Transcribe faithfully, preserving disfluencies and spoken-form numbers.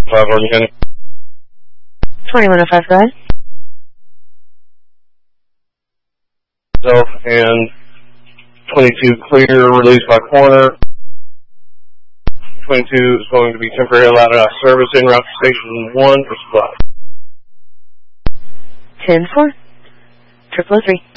five on Unit. twenty-one oh five, go ahead. Self and twenty-two clear, release by corner. twenty-two is going to be temporarily allowed out of service en route to station one for supply. ten four, triple oh three.